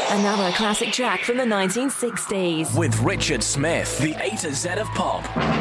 Another classic track from the 1960s. With Richard Smith, the A to Z of pop.